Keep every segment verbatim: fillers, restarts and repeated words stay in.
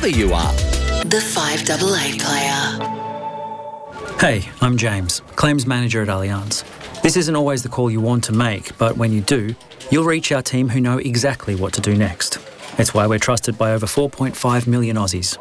whoever you are. The five double eight Player. Hey, I'm James, Claims Manager at Allianz. This isn't always the call you want to make, but when you do, you'll reach our team who know exactly what to do next. It's why we're trusted by over four point five million Aussies.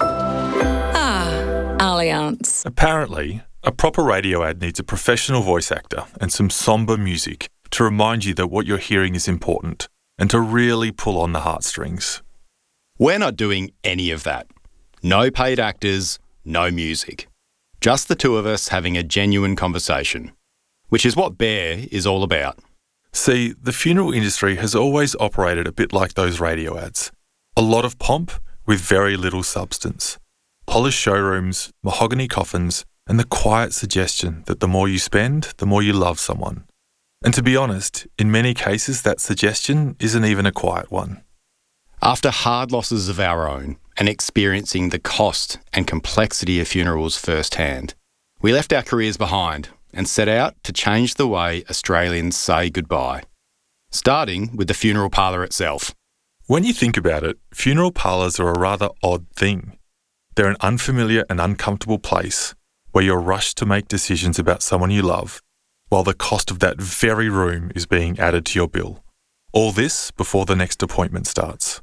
Ah, Allianz. Apparently, a proper radio ad needs a professional voice actor and some sombre music to remind you that what you're hearing is important and to really pull on the heartstrings. We're not doing any of that. No paid actors, no music. Just the two of us having a genuine conversation, which is what Bear is all about. See, the funeral industry has always operated a bit like those radio ads. A lot of pomp with very little substance. Polished showrooms, mahogany coffins, and the quiet suggestion that the more you spend, the more you love someone. And to be honest, in many cases that suggestion isn't even a quiet one. After hard losses of our own and experiencing the cost and complexity of funerals firsthand, we left our careers behind and set out to change the way Australians say goodbye, starting with the funeral parlour itself. When you think about it, funeral parlours are a rather odd thing. They're an unfamiliar and uncomfortable place where you're rushed to make decisions about someone you love, while the cost of that very room is being added to your bill. All this before the next appointment starts.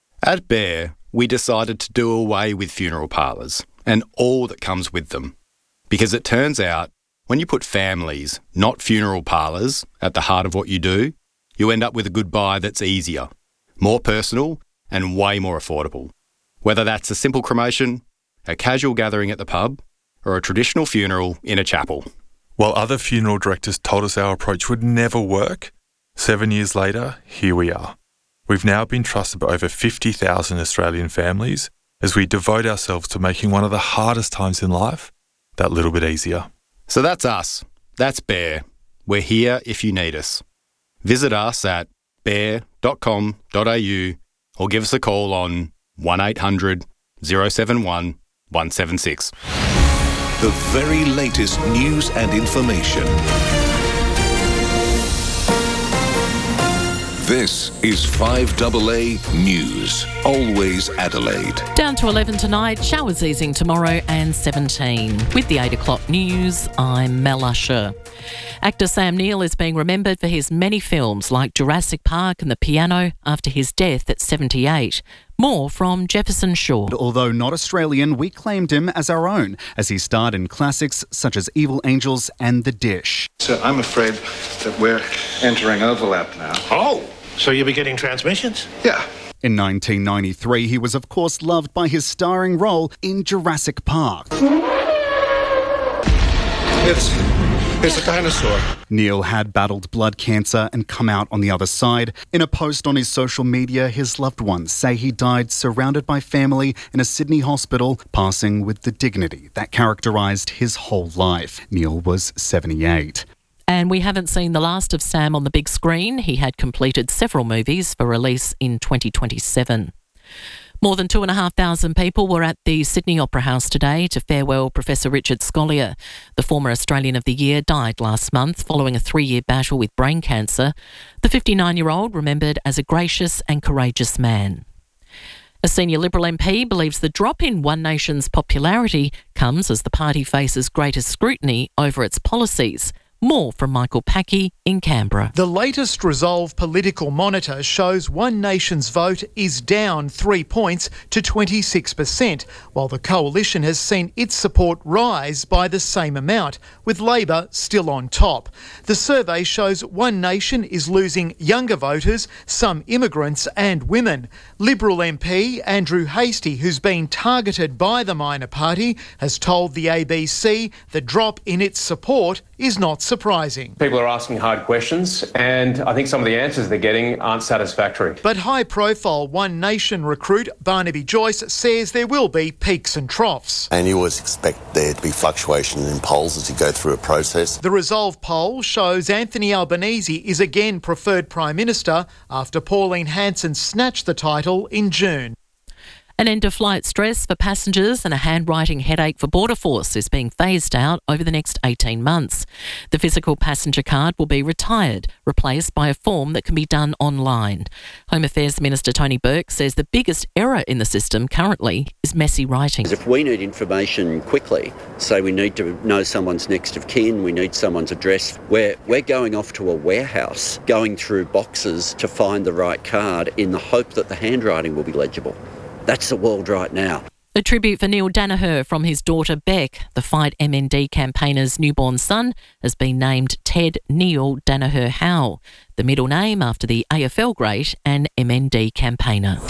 At Bear, we decided to do away with funeral parlours and all that comes with them. Because it turns out, when you put families, not funeral parlours, at the heart of what you do, you end up with a goodbye that's easier, more personal and way more affordable. Whether that's a simple cremation, a casual gathering at the pub, or a traditional funeral in a chapel. While other funeral directors told us our approach would never work, seven years later, here we are. We've now been trusted by over fifty thousand Australian families as we devote ourselves to making one of the hardest times in life that little bit easier. So that's us. That's Bear. We're here if you need us. Visit us at bear dot com dot a u or give us a call on one eight hundred oh seven one one seven six. The very latest news and information. This is five double A News. Always Adelaide. Down to eleven tonight, showers easing tomorrow and seventeen. With the eight o'clock news, I'm Mel Usher. Actor Sam Neill is being remembered for his many films like Jurassic Park and The Piano after his death at seventy-eight. More from Jefferson Shaw. Although not Australian, we claimed him as our own, as he starred in classics such as Evil Angels and The Dish. So I'm afraid that we're entering overlap now. Oh, so you'll be getting transmissions? Yeah. In nineteen ninety-three, he was of course loved by his starring role in Jurassic Park. It's, it's a dinosaur. Neill had battled blood cancer and come out on the other side. In a post on his social media, his loved ones say he died surrounded by family in a Sydney hospital, passing with the dignity that characterised his whole life. Neill was seventy-eight. And we haven't seen the last of Sam on the big screen. He had completed several movies for release in twenty twenty-seven. More than two and a half thousand people were at the Sydney Opera House today to farewell Professor Richard Scolyer. The former Australian of the Year died last month following a three-year battle with brain cancer. The fifty-nine-year-old remembered as a gracious and courageous man. A senior Liberal M P believes the drop in One Nation's popularity comes as the party faces greater scrutiny over its policies. More from Michael Packey in Canberra. The latest Resolve Political Monitor shows One Nation's vote is down three points to twenty-six percent, while the coalition has seen its support rise by the same amount, with Labor still on top. The survey shows One Nation is losing younger voters, some immigrants and women. Liberal M P Andrew Hastie, who's been targeted by the minor party, has told the A B C the drop in its support is not surprising. People are asking hard questions, and I think some of the answers they're getting aren't satisfactory. But high-profile One Nation recruit Barnaby Joyce says there will be peaks and troughs. And you always expect there to be fluctuation in polls as you go through a process. The Resolve poll shows Anthony Albanese is again preferred Prime Minister after Pauline Hanson snatched the title in June. An end-of-flight stress for passengers and a handwriting headache for Border Force is being phased out over the next eighteen months. The physical passenger card will be retired, replaced by a form that can be done online. Home Affairs Minister Tony Burke says the biggest error in the system currently is messy writing. If we need information quickly, say we need to know someone's next of kin, we need someone's address, we're, we're going off to a warehouse, going through boxes to find the right card in the hope that the handwriting will be legible. That's the world right now. A tribute for Neil Danaher from his daughter Beck. The Fight M N D campaigner's newborn son has been named Ted Neil Danaher Howe, the middle name after the A F L great and M N D campaigner.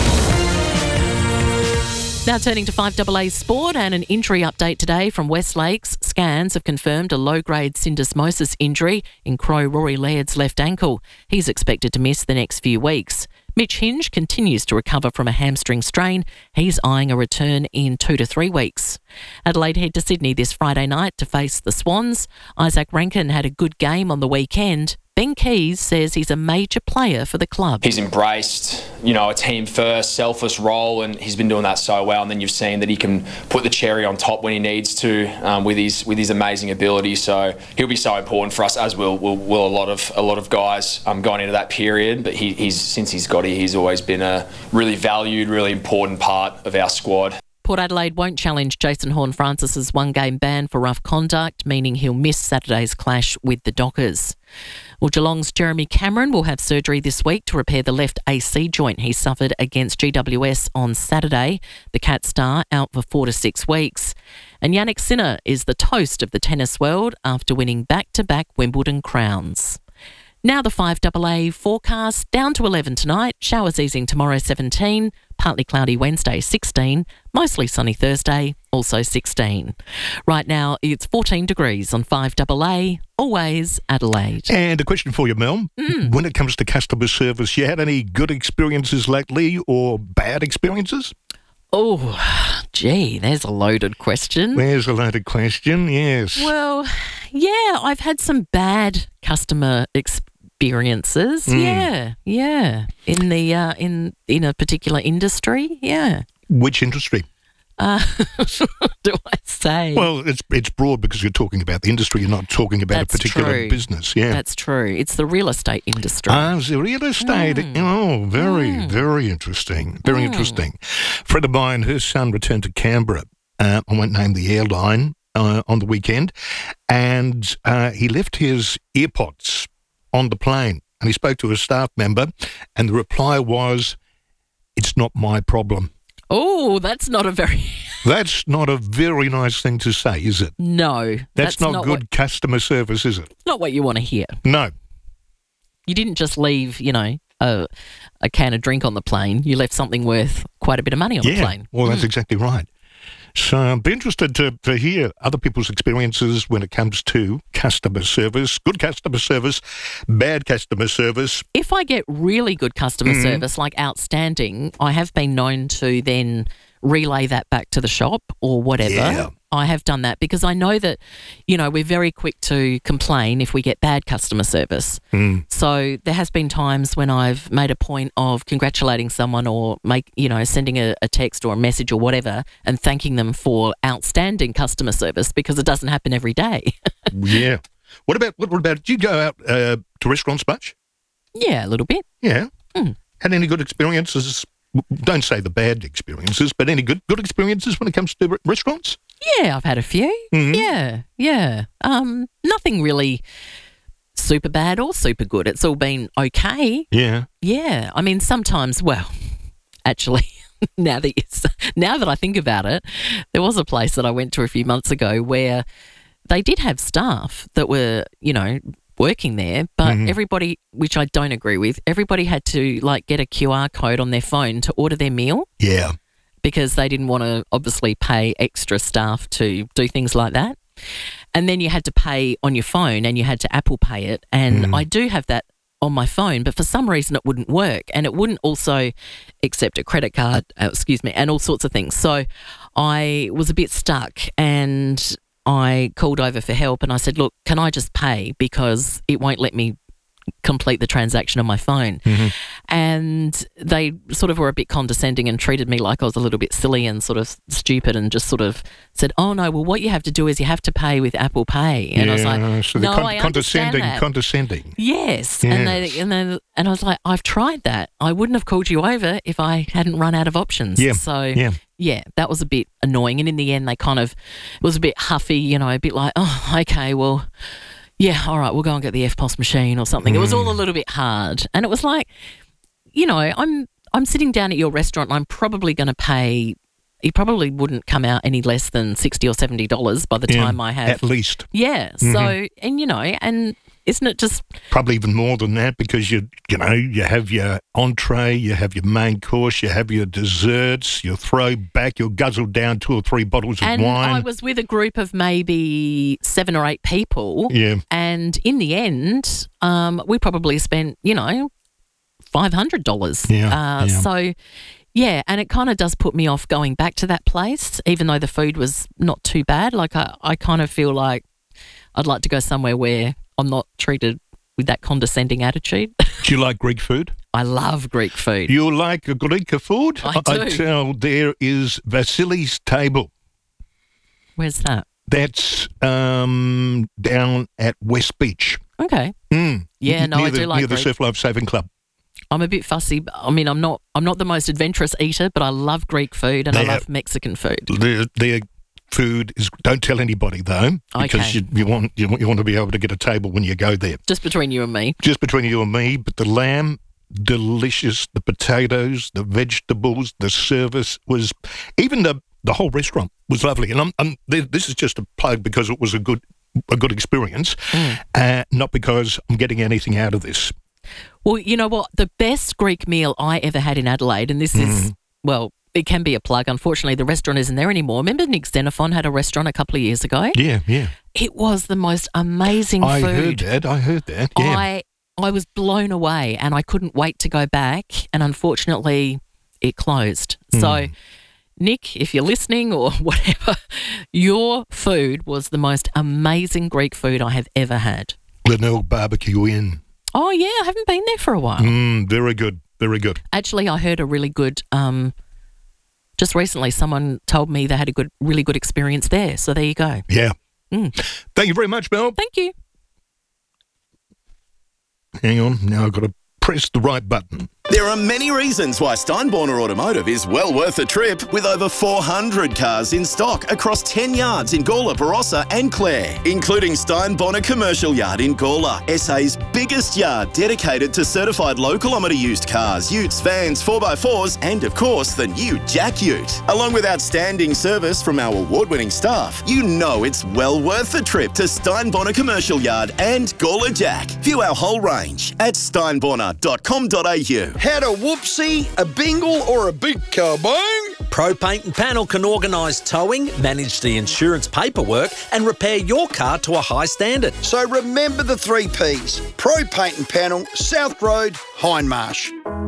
Now turning to five A A sport and an injury update today from West Lakes. Scans have confirmed a low-grade syndesmosis injury in Crow Rory Laird's left ankle. He's expected to miss the next few weeks. Mitch Hinge continues to recover from a hamstring strain. He's eyeing a return in two to three weeks. Adelaide head to Sydney this Friday night to face the Swans. Isaac Rankin had a good game on the weekend. Ben Keys says he's a major player for the club. He's embraced, you know, a team first, selfless role, and he's been doing that so well. And then you've seen that he can put the cherry on top when he needs to, um, with his with his amazing ability. So he'll be so important for us, as will will, will a lot of a lot of guys um, going into that period. But he, he's since he's got here, he's always been a really valued, really important part of our squad. Port Adelaide won't challenge Jason Horne-Francis's one-game ban for rough conduct, meaning he'll miss Saturday's clash with the Dockers. Well, Geelong's Jeremy Cameron will have surgery this week to repair the left A C joint he suffered against G W S on Saturday. The Cat star out for four to six weeks. And Yannick Sinner is the toast of the tennis world after winning back-to-back Wimbledon crowns. Now the five A A forecast, down to eleven tonight, showers easing tomorrow seventeen, partly cloudy Wednesday sixteen, mostly sunny Thursday, also sixteen. Right now it's fourteen degrees on five A A, always Adelaide. And a question for you, Mel. Mm. When it comes to customer service, you had any good experiences lately or bad experiences? Oh, gee, there's a loaded question. There's a loaded question, yes. Well, yeah, I've had some bad customer experiences. Experiences, Mm. yeah, yeah, in the uh, in in a particular industry, yeah. Which industry? Uh, do I say? Well, it's it's broad because you're talking about the industry. You're not talking about That's a particular true. business. Yeah, That's true. It's the real estate industry. Ah, the real estate. Mm. Oh, very, Mm. very interesting. Very Mm. interesting. A friend of mine, her son returned to Canberra. Uh, I won't name the airline uh, on the weekend, and uh, he left his earpods on the plane, and he spoke to a staff member, and the reply was, "It's not my problem." Oh, that's not a very... That's not a very nice thing to say, is it? No. That's, That's not, not good what- customer service, is it? Not what you want to hear. No. You didn't just leave, you know, a, a can of drink on the plane. You left something worth quite a bit of money on yeah. the plane. Well, that's Mm. exactly right. So I'd be interested to, to hear other people's experiences when it comes to customer service, good customer service, bad customer service. If I get really good customer Mm. service, like outstanding, I have been known to then relay that back to the shop or whatever. Yeah. I have done that because I know that, you know, we're very quick to complain if we get bad customer service. Mm. So there has been times when I've made a point of congratulating someone or make, you know, sending a, a text or a message or whatever and thanking them for outstanding customer service because it doesn't happen every day. Yeah. What about, what about, do you go out uh, to restaurants much? Yeah, a little bit. Yeah. Mm. Had any good experiences? Don't say the bad experiences, but any good good experiences when it comes to re- restaurants? Yeah, I've had a few. Mhm. Yeah, yeah. Um, nothing really super bad or super good. It's all been okay. Yeah. Yeah. I mean, sometimes, well, actually, now that you, s- now that I think about it, there was a place that I went to a few months ago where they did have staff that were, you know, working there, but Mhm. everybody, which I don't agree with, everybody had to like get a Q R code on their phone to order their meal Yeah. because they didn't want to obviously pay extra staff to do things like that. And then you had to pay on your phone and you had to Apple Pay it. And Mm. I do have that on my phone, but for some reason it wouldn't work. And it wouldn't also accept a credit card, uh, excuse me, and all sorts of things. So I was a bit stuck and I called over for help and I said, look, can I just pay because it won't let me complete the transaction on my phone. Mm-hmm. And they sort of were a bit condescending and treated me like I was a little bit silly and sort of stupid, and just sort of said, oh, no, well, what you have to do is you have to pay with Apple Pay. And yeah, I was like, so no, con- I condescending, understand that. condescending. Yes. Yes. And, they, and, they, and I was like, I've tried that. I wouldn't have called you over if I hadn't run out of options. Yeah. So, yeah. yeah, that was a bit annoying. And in the end, they kind of, it was a bit huffy, you know, a bit like, oh, okay, well, yeah, all right, we'll go and get the F P O S machine or something. Mm. It was all a little bit hard. And it was like, you know, I'm I'm sitting down at your restaurant and I'm probably going to pay, it probably wouldn't come out any less than sixty dollars or seventy dollars by the yeah, time I have. At least. Yeah. Mm-hmm. So, and, you know, and isn't it just... Probably even more than that, because, you you know, you have your entree, you have your main course, you have your desserts, you throw back, you'll guzzle down two or three bottles of and wine. I was with a group of maybe seven or eight people. Yeah. And in the end, um, we probably spent, you know, five hundred dollars. Yeah, uh, yeah. So, yeah, and it kind of does put me off going back to that place, even though the food was not too bad. Like, I, I kind of feel like I'd like to go somewhere where I'm not treated with that condescending attitude. Do you like Greek food? I love Greek food. You like Greek food? I do. I tell, there is Vasilis Table. Where's that? That's um, down at West Beach. Okay. Mm. Yeah, no, near I the, do like near the Greek. Surf Life Saving Club. I'm a bit fussy. I mean, I'm not I'm not the most adventurous eater, but I love Greek food and I They love have- Mexican food. Their, their food is. Don't tell anybody though, because Okay. you, you want you want you want to be able to get a table when you go there. Just between you and me. Just between you and me, but the lamb, delicious. The potatoes, the vegetables, the service was, even the the whole restaurant was lovely. And I'm, I'm this is just a plug because it was a good a good experience, Mm. uh, not because I'm getting anything out of this. Well, you know what? The best Greek meal I ever had in Adelaide, and this is, Mm. well, it can be a plug. Unfortunately, the restaurant isn't there anymore. Remember Nick Xenophon had a restaurant a couple of years ago? Yeah, yeah. It was the most amazing I food. heard that. I heard that. Yeah. I I was blown away and I couldn't wait to go back, and unfortunately it closed. So, Mm. Nick, if you're listening or whatever, your food was the most amazing Greek food I have ever had. Glenelg Barbecue Inn. Oh, yeah, I haven't been there for a while. Mm, very good. Very good. Actually, I heard a really good, um, just recently someone told me they had a good, really good experience there. So there you go. Yeah. Mm. Thank you very much, Mel. Thank you. Hang on. Now I've got to press the right button. There are many reasons why Steinborner Automotive is well worth a trip, with over four hundred cars in stock across ten yards in Gawler, Barossa and Clare, including Steinborner Commercial Yard in Gawler, S A's biggest yard dedicated to certified low-kilometre used cars, utes, vans, four by fours and, of course, the new Jack Ute. Along with outstanding service from our award-winning staff, you know it's well worth the trip to Steinborner Commercial Yard and Gawler Jack. View our whole range at steinborner dot com dot a u. Had a whoopsie, a bingle, or a big kabong? Pro Paint and Panel can organise towing, manage the insurance paperwork and repair your car to a high standard. So remember the three Ps. Pro Paint and Panel, South Road, Hindmarsh.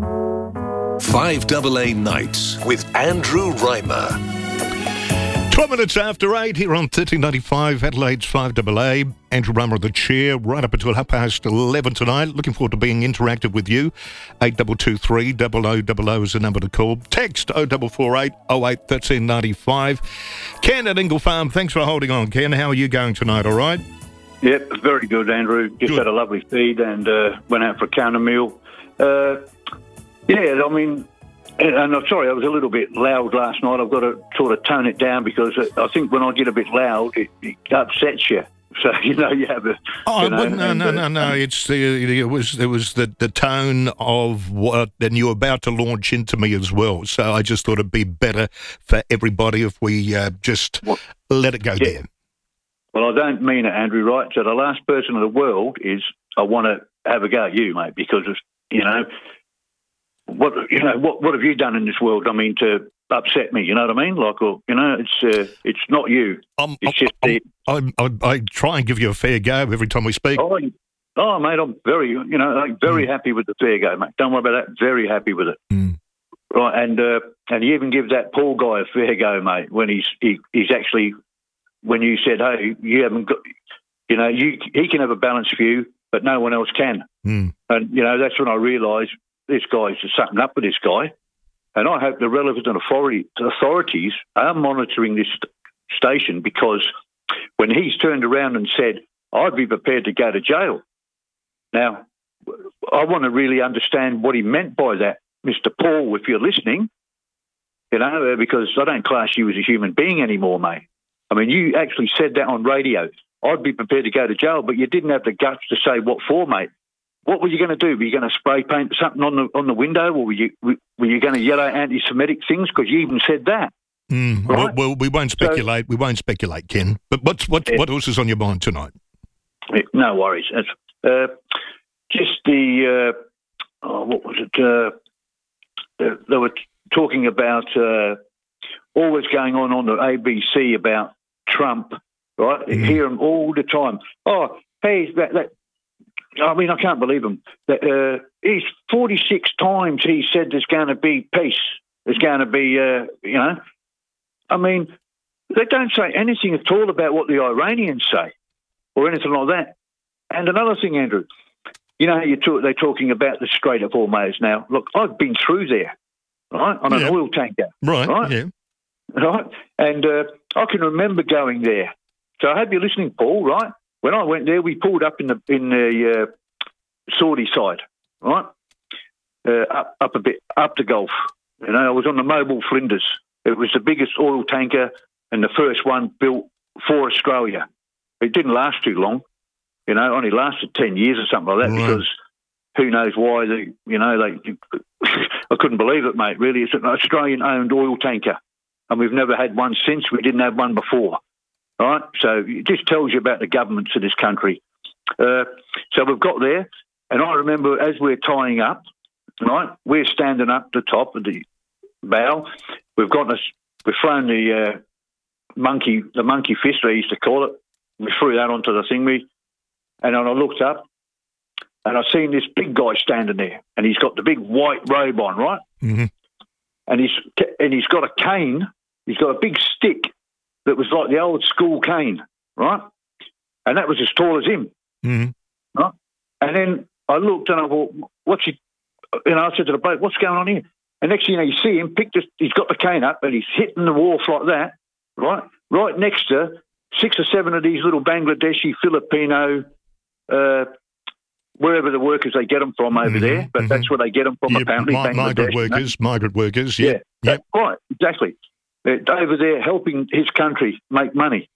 five double A Nights with Andrew Reimer. twelve minutes after eight here on thirteen ninety-five, Adelaide's five double A. Andrew Rummer of the chair, right up until half past eleven tonight. Looking forward to being interactive with you. eight two two three, double oh double oh is the number to call. Text oh four four eight, oh eight, one three nine five. Ken at Ingle Farm, thanks for holding on. Ken, how are you going tonight, all right? Yep, very good, Andrew. Just Good. had a lovely feed and uh, went out for a counter meal. Uh, yeah, I mean... And I'm sorry, I was a little bit loud last night. I've got to sort of tone it down because I think when I get a bit loud, it, it upsets you. So you know you have a. Oh you know, well, no, and, no, uh, no, no! It's the it was it was the, the tone of what, and you were about to launch into me as well. So I just thought it'd be better for everybody if we uh, just let it go Yeah. there. Well, I don't mean it, Andrew. Right? So the last person in the world is I want to have a go at you, mate, because it's, you know. What you know? What what have you done in this world? I mean, to upset me. You know what I mean? Like, well, you know, it's uh, it's not you. Um, it's just the. I, I I try and give you a fair go every time we speak. Oh, oh, mate, I'm very, you know, like, very Mm. happy with the fair go, mate. Don't worry about that. Very happy with it. Mm. Right, and uh, and you even give that poor guy a fair go, mate. When he's he, he's actually when you said, hey, you haven't got, you know, you he can have a balanced view. but no one else can. Mm. And, you know, that's when I realised this guy's just something up with this guy. And I hope the relevant authority, authorities are monitoring this st- station, because when he's turned around and said, I'd be prepared to go to jail. Now, I want to really understand what he meant by that, Mister Paul, if you're listening, you know, because I don't class you as a human being anymore, mate. I mean, you actually said that on radio. I'd be prepared to go to jail, but you didn't have the guts to say what for, mate. What were you going to do? Were you going to spray paint something on the on the window, or were you were you going to yell out anti-Semitic things? Because you even said that. Mm. Right? Well, well, we won't speculate. So, we won't speculate, Ken. But what's what yeah. what else is on your mind tonight? No worries. It's, uh, just the uh, oh, what was it? Uh, they, they were talking about uh, all that's going on on the A B C about Trump. Right, mm. hear him all the time. Oh, hey, that, that. I mean, I can't believe him. That uh, he's forty-six times he said there's going to be peace. There's going to be, uh, you know. I mean, they don't say anything at all about what the Iranians say or anything like that. And another thing, Andrew, you know, you talk, they're talking about the Strait of Hormuz now. Look, I've been through there, right, on yeah. an oil tanker. Right, right? yeah. Right? And uh, I can remember going there. So I hope you're listening, Paul, right? When I went there, we pulled up in the in the uh, Saudi side, right? Uh, up, up a bit, up the Gulf. You know, I was on the Mobile Flinders. It was the biggest oil tanker and the first one built for Australia. It didn't last too long. You know, only lasted ten years or something like that, right. Because who knows why, they, you know, they. I couldn't believe it, mate, really. It's an Australian-owned oil tanker, and we've never had one since. We didn't have one before. Right, so it just tells you about the governments of this country. Uh, so we've got there, and I remember as we're tying up, right, we're standing up the top of the bow. We've got us, we've thrown the uh, monkey, the monkey fist, they used to call it. We threw that onto the thing, we, and then I looked up, and I seen this big guy standing there, and he's got the big white robe on, right, mm-hmm. and he's and he's got a cane. He's got a big stick that was like the old school cane, right? And that was as tall as him, mm-hmm. right? And then I looked and I thought, what's he, you know, I said to the bloke, what's going on here? And next thing you know, you see him, pick this, he's got the cane up and he's hitting the wharf like that, right? Right next to six or seven of these little Bangladeshi, Filipino, uh, wherever the workers, they get them from over mm-hmm. there, but mm-hmm. that's where they get them from, yep. apparently. Mi- migrant workers, no? migrant workers, yeah. Yeah, yep. right, exactly. They're over there helping his country make money.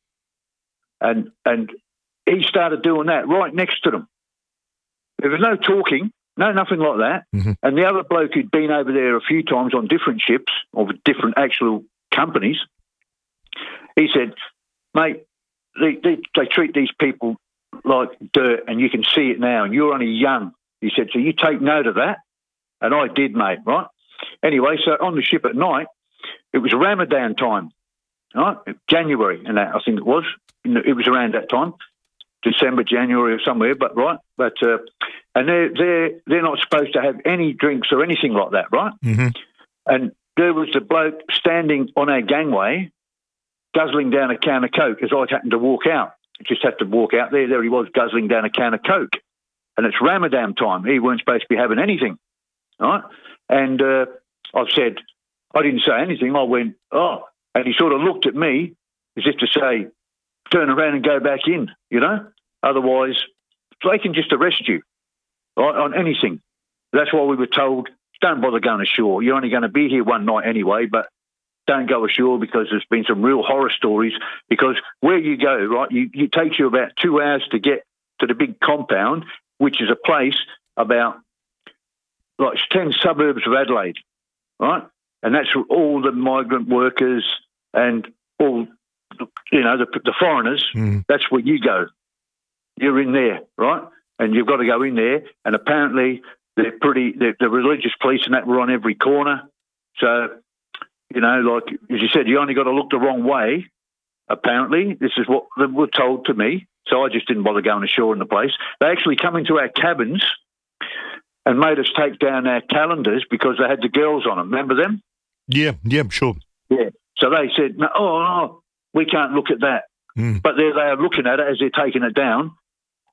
And and he started doing that right next to them. There was no talking, no nothing like that. Mm-hmm. And the other bloke who'd been over there a few times on different ships or with different actual companies, he said, mate, they, they, they treat these people like dirt, and you can see it now, and you're only young. He said, so you take note of that. And I did, mate, right? Anyway, so on the ship at night, it was Ramadan time, right? January, and that I think it was. It was around that time, December, January, or somewhere. But right, but uh, and they're they're they're not supposed to have any drinks or anything like that, right? Mm-hmm. And there was the bloke standing on our gangway, guzzling down a can of Coke as I happened to walk out. I just had to walk out there. There he was, guzzling down a can of Coke, and it's Ramadan time. He weren't supposed to be having anything, right? And uh, I've said. I didn't say anything. I went, oh, and he sort of looked at me as if to say, turn around and go back in, you know? Otherwise, they can just arrest you right, on anything. That's why we were told, don't bother going ashore. You're only going to be here one night anyway, but don't go ashore because there's been some real horror stories. Because where you go, right, you, it takes you about two hours to get to the big compound, which is a place about like ten suburbs of Adelaide, right? And that's all the migrant workers and all, you know, the, the foreigners. Mm. That's where you go. You're in there, right? And you've got to go in there. And apparently they're pretty, they're, the religious police and that were on every corner. So, you know, like, as you said, you only got to look the wrong way, apparently. This is what they were told to me. So I just didn't bother going ashore in the place. They actually come into our cabins and made us take down our calendars because they had the girls on them. Remember them? Yeah, yeah, sure. Yeah. So they said, no, oh, no, we can't look at that. Mm. But there they are looking at it as they're taking it down.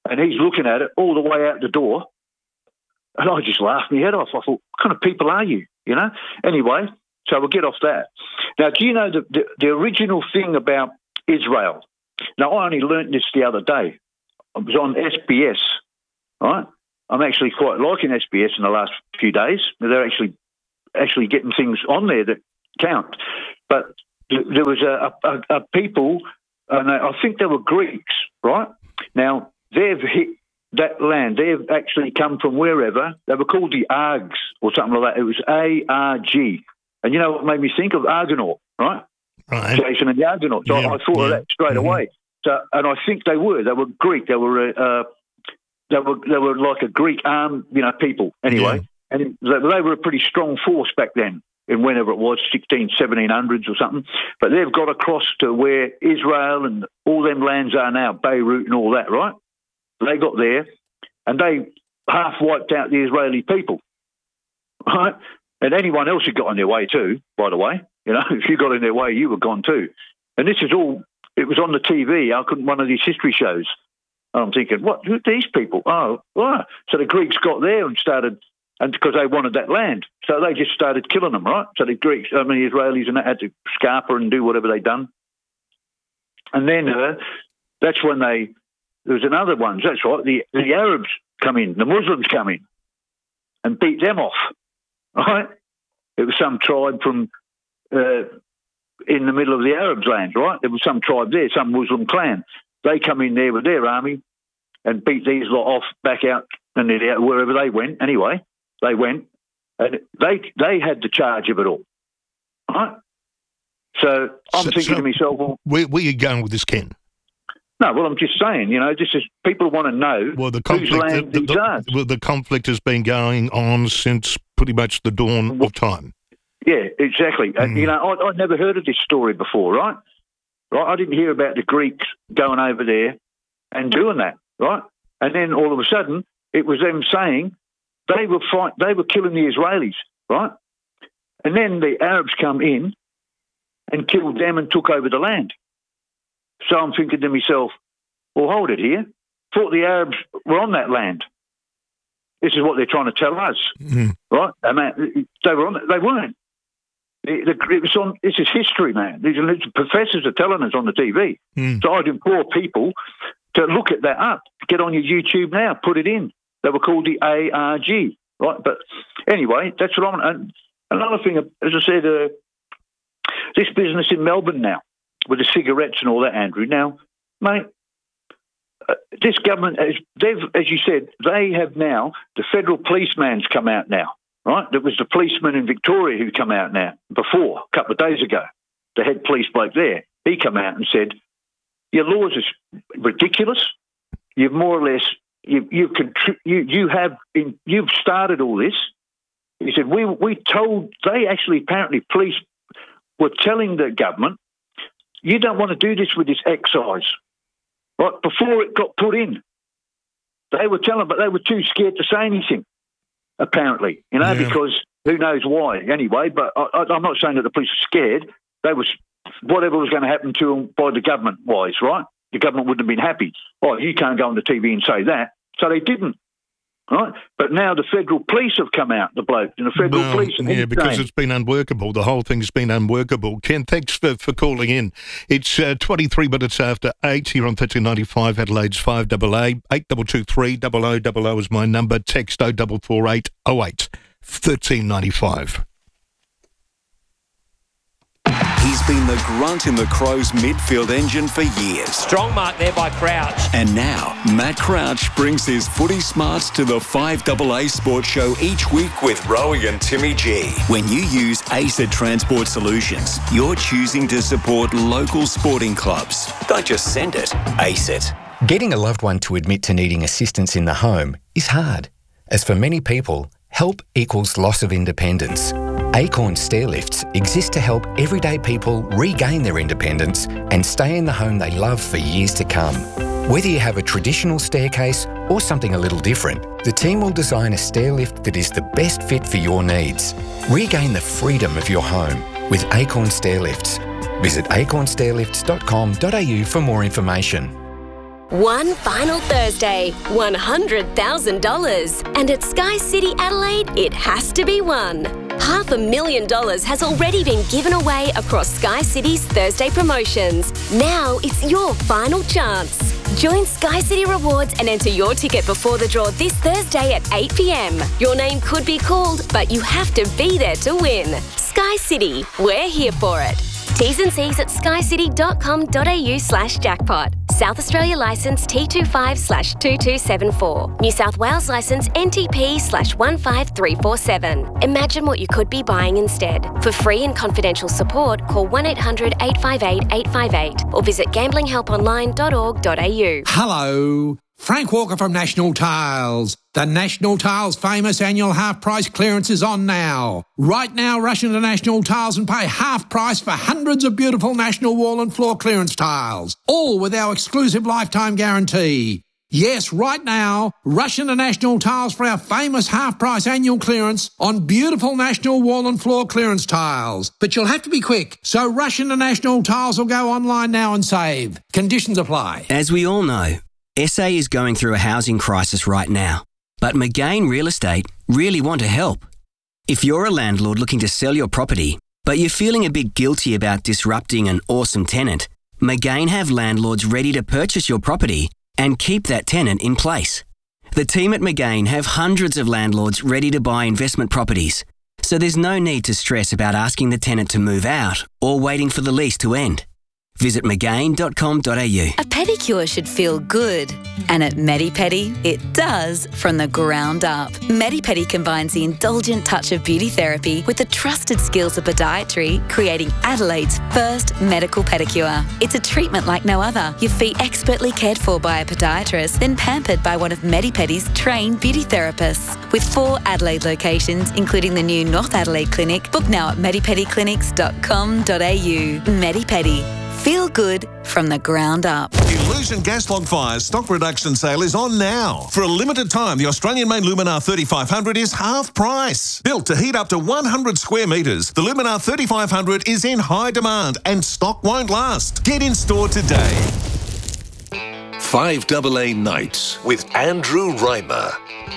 and he's looking at it all the way out the door. And I just laughed my head off. I thought, what kind of people are you, you know? Anyway, so we'll get off that. Now, do you know the, the, the original thing about Israel? Now, I only learnt this the other day. It was on S B S, right? I'm actually quite liking S B S in the last few days. They're actually actually getting things on there that count. But th- there was a, a, a people, and I think they were Greeks, right? Now, they've hit that land. They've actually come from wherever. They were called the Args or something like that. It was A R G. And you know what made me think of Argonaut, right? Right. Jason and the Argonauts. So Yeah, I thought yeah. of that straight Mhm. away. So, and I think they were. They were Greek. They were. Uh, they were. They were like a Greek arm, you know, people. Anyway, Yeah. and they, they were a pretty strong force back then, in whenever it was, sixteen, seventeen hundreds or something. But they've got across to where Israel and all them lands are now, Beirut and all that, right? They got there, and they half wiped out the Israeli people, right? And anyone else who got in their way too, by the way. You know, if you got in their way, you were gone too. And this is all, it was on the T V. I couldn't, one of these history shows. And I'm thinking, what, who are these people? Oh, wow. So the Greeks got there and started, and because they wanted that land. So they just started killing them, right? So the Greeks, I mean, the Israelis and that had to scarper and do whatever they done. And then uh, that's when they, there was another one, that's right, the, the Arabs come in, the Muslims come in and beat them off, right? It was some tribe from, uh, in the middle of the Arabs' land, right? There was some tribe there, some Muslim clan. They come in there with their army and beat these lot off back out and wherever they went. Anyway, they went and they they had the charge of it all, right? So I'm So- thinking so to myself, well, Where, where are you going with this, Ken? no, well, I'm just saying, you know, this is people want to know Well, the whose conflict, land the, these the- are. well, the conflict has been going on since pretty much the dawn of time. Yeah, exactly. Mm. And, you know, I, I'd never heard of this story before, right? Right, I didn't hear about the Greeks going over there and doing that, right? And then all of a sudden, it was them saying they were fight, they were killing the Israelis, right? And then the Arabs come in and killed them and took over the land. So I'm thinking to myself, well, hold it here. Thought the Arabs were on that land. This is what they're trying to tell us, Mm. right? And man, they were on. They weren't. It, it was on. This is history, man. These are, these professors are telling us on the T V. Mm. So I'd implore people to look at that up. Get on your YouTube now. Put it in. They were called the A R G, right? But anyway, that's what I'm. And another thing, as I said, uh, this business in Melbourne now with the cigarettes and all that, Andrew. Now, mate, uh, this government, has, they've, as you said, they have now, the federal policeman's come out now, right? There was the policeman in Victoria who come out now, before, a couple of days ago, the head police bloke there. He come out and said, your laws are ridiculous. You've more or less, you, you've, contri- you, you have, in, you've started all this. He said, we, we told, they actually, apparently, police were telling the government, you don't want to do this with this excise. Right, before it got put in, they were telling, but they were too scared to say anything, apparently, you know, Yeah. because who knows why anyway, but I, I, I'm not saying that the police are scared. They was, whatever was going to happen to them by the government-wise, right? The government wouldn't have been happy. Oh, you can't go on the T V and say that. So they didn't, right? But now the federal police have come out, the bloke, and the federal Well, police... and yeah, he's because saying- it's been unworkable. The whole thing's been unworkable. Ken, thanks for, for calling in. It's uh, twenty-three minutes after eight here on thirteen ninety-five Adelaide's five double A. eight two two three, double oh double oh is my number. Text oh four four eight oh eight thirteen ninety-five. He's been the grunt in the Crows midfield engine for years. Strong mark there by Crouch. And now, Matt Crouch brings his footy smarts to the five double A Sports Show each week with Rowie and Timmy G. When you use A C E T Transport Solutions, you're choosing to support local sporting clubs. Don't just send it, A C E T. Getting a loved one to admit to needing assistance in the home is hard, as for many people, help equals loss of independence. Acorn Stairlifts exist to help everyday people regain their independence and stay in the home they love for years to come. Whether you have a traditional staircase or something a little different, the team will design a stairlift that is the best fit for your needs. Regain the freedom of your home with Acorn Stairlifts. Visit acorn stairlifts dot com dot a u for more information. One final Thursday, one hundred thousand dollars. And at Sky City Adelaide, it has to be won. Half a million dollars has already been given away across Sky City's Thursday promotions. Now it's your final chance. Join Sky City Rewards and enter your ticket before the draw this Thursday at eight p.m. Your name could be called, but you have to be there to win. Sky City, we're here for it. T's and C's at skycity.com.au slash jackpot. South Australia licence T twenty-five slash two two seven four. New South Wales licence N T P slash one five three four seven. Imagine what you could be buying instead. For free and confidential support, call one eight hundred eight five eight eight five eight or visit gambling help online dot org dot a u. Hello, Frank Walker from National Tiles. The National Tiles famous annual half price clearance is on now. Right now, rush into National Tiles and pay half price for hundreds of beautiful National wall and floor clearance tiles, all with our exclusive lifetime guarantee. Yes, right now, rush into National Tiles for our famous half price annual clearance on beautiful National wall and floor clearance tiles. But you'll have to be quick, so rush into National Tiles or go online now and save. Conditions apply. As we all know, S A is going through a housing crisis right now, but McGain Real Estate really want to help. If you're a landlord looking to sell your property, but you're feeling a bit guilty about disrupting an awesome tenant, McGain have landlords ready to purchase your property and keep that tenant in place. The team at McGain have hundreds of landlords ready to buy investment properties, so there's no need to stress about asking the tenant to move out or waiting for the lease to end. Visit mcgain dot com dot a u. A pedicure should feel good. And at Medipedi, it does from the ground up. Medipedi combines the indulgent touch of beauty therapy with the trusted skills of podiatry, creating Adelaide's first medical pedicure. It's a treatment like no other. Your feet expertly cared for by a podiatrist, then pampered by one of Medipedi's trained beauty therapists. With four Adelaide locations, including the new North Adelaide Clinic, book now at medipedi clinics dot com dot a u. Medipedi. Feel good from the ground up. Illusion Gas Log Fire's stock reduction sale is on now. For a limited time, the Australian-made Luminar thirty-five hundred is half price. Built to heat up to one hundred square metres, the Luminar thirty-five hundred is in high demand and stock won't last. Get in store today. five double A Nights with Andrew Reimer.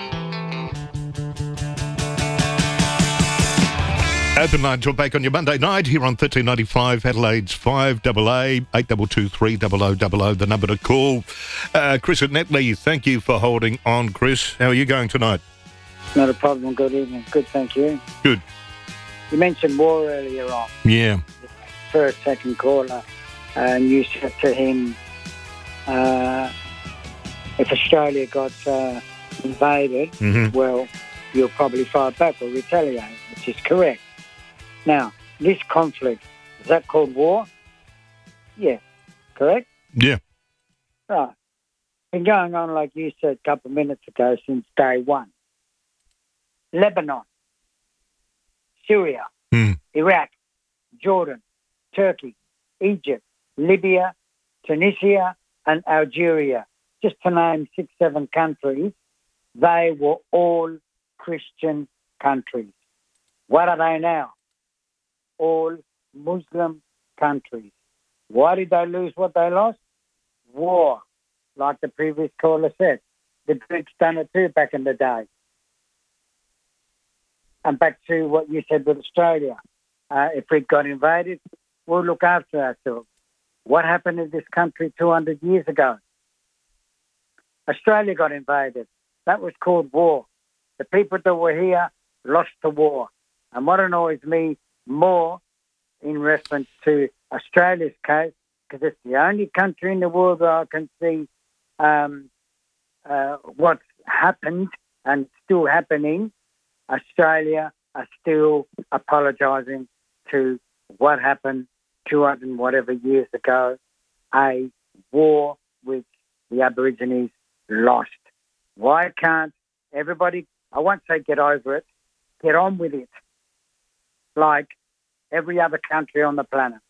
Open line till back on your Monday night here on thirteen ninety-five Adelaide's five double A, eight two two three double oh double oh, the number to call. Uh, Chris at Netley, thank you for holding on, Chris. How are you going tonight? Not a problem. Good evening. Good, thank you. Good. You mentioned war earlier on. Yeah. First, second caller, and you said to him, uh, if Australia got uh, invaded, mm-hmm. well, you'll probably fight back or retaliate, which is correct. Now, this conflict, is that called war? Yeah. Correct? Yeah. Right. Been going on, like you said a couple of minutes ago, since day one. Lebanon, Syria, mm. Iraq, Jordan, Turkey, Egypt, Libya, Tunisia, and Algeria, just to name six, seven countries, they were all Christian countries. What are they now? All Muslim countries. Why did they lose what they lost? War, like the previous caller said. The Greeks done it too back in the day. And back to what you said with Australia. Uh, if we got invaded, we'll look after ourselves. What happened in this country two hundred years ago? Australia got invaded. That was called war. The people that were here lost the war. And what annoys me more in reference to Australia's case, because it's the only country in the world where I can see um, uh, what's happened and still happening, Australia are still apologising to what happened two hundred and whatever years ago, a war which the Aborigines lost. Why can't everybody, I won't say get over it, get on with it, like every other country on the planet?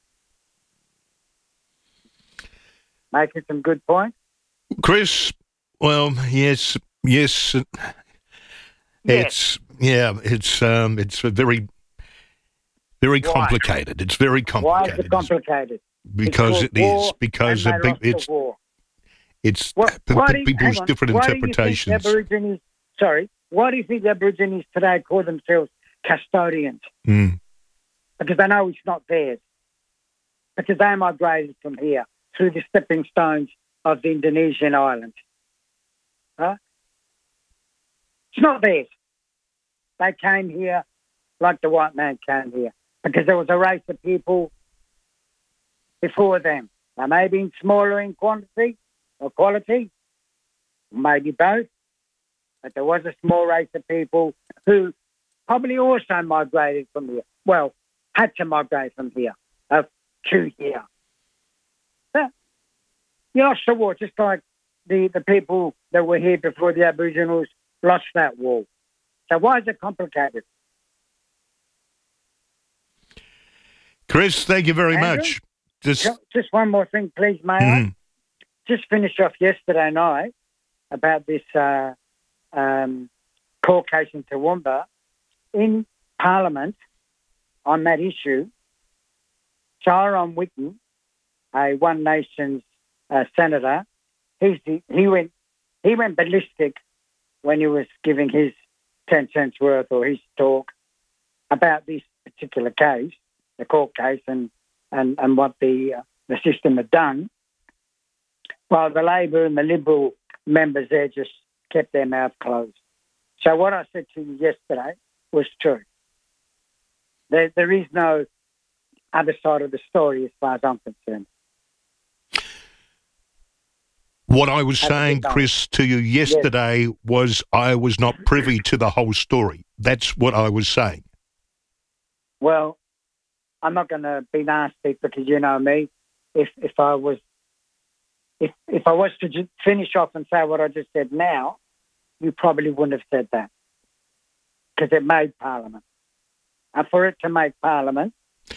Making some good points. Chris, well, yes, yes. yes. It's, yeah, it's um, it's very, very Why? complicated. It's very complicated. Why is it complicated? Because it's it is, because a a big, it's, war. It's What, p- why p- do you- people's hang on. different Why do you think interpretations. the Aborigines, sorry, why do you think the Aborigines today call themselves custodians? Mm. Because they know it's not theirs. Because they migrated from here through the stepping stones of the Indonesian islands. Huh? It's not theirs. They came here like the white man came here because there was a race of people before them. They may have been smaller in quantity or quality, maybe both, but there was a small race of people who probably also migrated from here. Well, had to migrate from here, uh, to here. But you lost the war, just like the, the people that were here before the Aboriginals lost that war. So why is it complicated? Chris, thank you very Andrew? much. Just, Ju- Just one more thing, please, may Mhm. I? Just finished off yesterday night about this uh, um, court case in Toowoomba. In Parliament, on that issue, Tyrone Whitten, a One Nations uh, senator, he's the, he went he went ballistic when he was giving his ten cents worth or his talk about this particular case, the court case, and and, and what the uh, the system had done, while the Labor and the Liberal members there just kept their mouth closed. So what I said to you yesterday was true. There, there is no other side of the story as far as I'm concerned. what I was Have a saying, good time. Chris, to you yesterday was I was not privy to the whole story. That's what I was saying. Well, I'm not going to be nasty because you know me. If if I was if if I was to ju- finish off and say what I just said now, you probably wouldn't have said that because it made Parliament, and for it to make Parliament,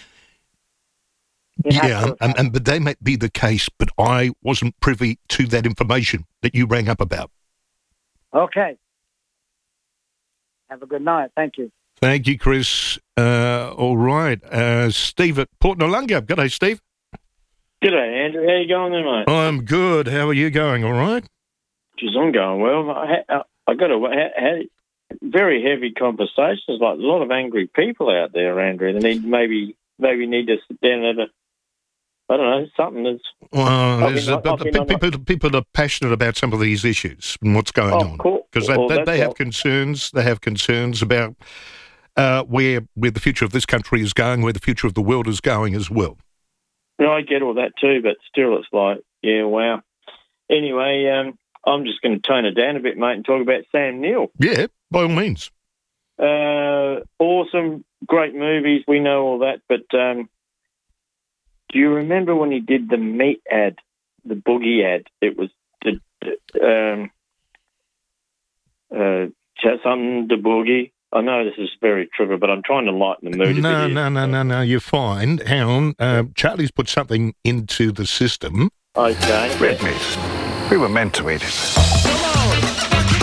it had to Yeah, have and, and but they might be the case, but I wasn't privy to that information that you rang up about. Okay. Have a good night. Thank you. Thank you, Chris. Uh, all right. Uh, Steve at Port Noarlunga. G'day, Steve. G'day, Andrew. How you going there, mate? I'm good. How are you going? All right? Geez, I'm going well. I, I, I got a ha, ha, very heavy conversations, like a lot of angry people out there, Andrew. They need maybe maybe need to sit down and have a, I don't know, something that's... Well, I've there's been- a- I've but been the on- people, people are passionate about some of these issues and what's going Oh, on. cool. Because they, Well, they, that's they have all. concerns. They have concerns about uh, where where the future of this country is going, where the future of the world is going as well. No, I get all that too, but still it's like, yeah, wow. Anyway, um, I'm just going to tone it down a bit, mate, and talk about Sam Neill. Yeah, by all means. Uh, awesome, great movies, we know all that, but um, do you remember when he did the meat ad, the boogie ad? It was the, the um, uh, something, the boogie. I know this is very trivial, but I'm trying to lighten the mood a No, bit here. no, no, no, no. You're fine. Hang on. Uh, Charlie's put something into the system. Okay. Red meat. We were meant to eat it.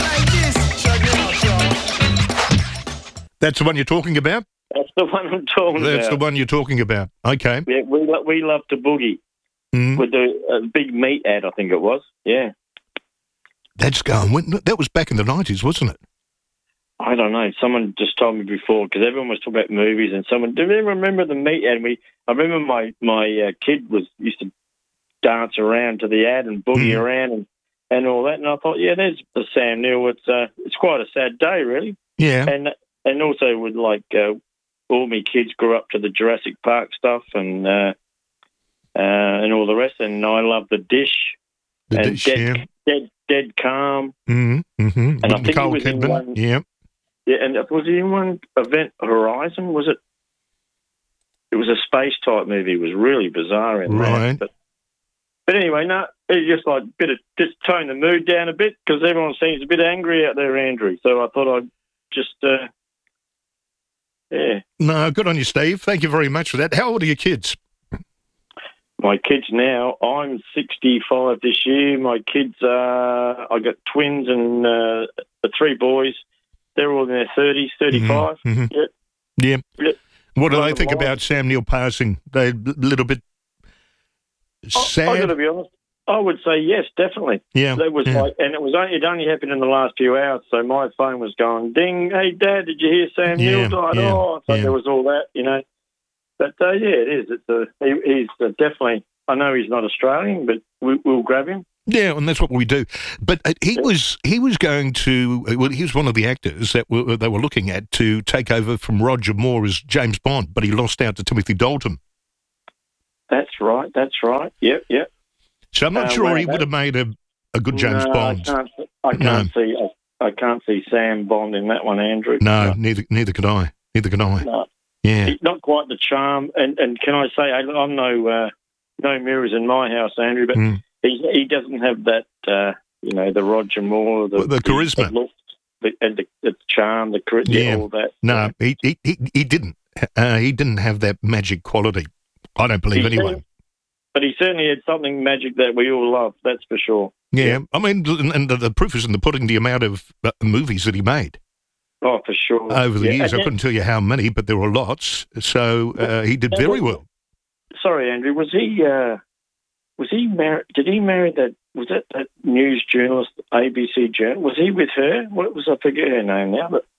That's the one you're talking about? That's the one I'm talking That's about. the one you're talking about. Okay. Yeah, we, lo- we love to boogie Mm. with the uh, big meat ad, I think it was. Yeah. That's going. when- That was back in the nineties, wasn't it? I don't know. Someone just told me before because everyone was talking about movies, and someone do you remember the meat ad? We I remember my my uh, kid was used to dance around to the ad and boogie Mm. around and, and all that, and I thought, yeah, there's the Sam Neill. It's uh, it's quite a sad day, really. Yeah. And and also with like uh, all my kids grew up to the Jurassic Park stuff and uh, uh, and all the rest, and I love The Dish The and Dish, Dead, yeah. Dead Dead Calm. Mm-hmm. mm-hmm. And I With think he Nicole was in Kidman. one- Yeah. Yeah, and was he in one Event Horizon? Was it? It was a space type movie. It was really bizarre in Right. that. But, but anyway, no, it's just like a bit of just tone the mood down a bit because everyone seems a bit angry out there, Andrew. So I thought I'd just, uh, yeah. No, good on you, Steve. Thank you very much for that. How old are your kids? My kids now, I'm sixty-five this year. My kids are, I got twins and uh, the three boys. They're all in their thirties, thirty-five. Mhm. Yep. Yeah. Yep. What do Love they them think all. about Sam Neill passing? They a little bit I got sad. to be honest. I would say yes, definitely. Yeah, that was yeah. like, and it was only it only happened in the last few hours. So my phone was going ding. Hey, Dad, did you hear Sam Yeah, Neill died? yeah, oh, so yeah. there was all that, you know. But uh, yeah, it is. It's a, he, he's uh, definitely. I know he's not Australian, but we, we'll grab him. Yeah, and that's what we do. But uh, he was he was going to. Well, he was one of the actors that were, they were looking at to take over from Roger Moore as James Bond, but he lost out to Timothy Dalton. That's right. That's right. Yep. Yep. So I'm not Uh, sure well, he would that- have made a, a good James no, Bond. I can't. I can't see. I, I can't see Sam Bond in that one, Andrew. No, neither neither could I. Neither could I. No. Yeah. He's not quite the charm. And, and can I say, I- I'm no uh, no mirrors in my house, Andrew, but Mm. he he doesn't have that. Uh, you know, the Roger Moore, the, Well, the charisma. the look, the, and the, the charm, the charisma, Yeah. all that. No, he he he, he didn't. Uh, he didn't have that magic quality. I don't believe He anyway. certainly- But he certainly had something magic that we all love. That's for sure. Yeah, I mean, and- and the, the proof is in the pudding. The amount of uh, movies that he made Oh, for sure. over the Yeah, years, and I couldn't tell you how many, but there were lots. So uh, he did Yeah, very well- well. Sorry, Andrew. Was he? Uh, was he married? Did he marry that? Was that that news journalist, A B C journalist? Was he with her? What was I forget her name now? But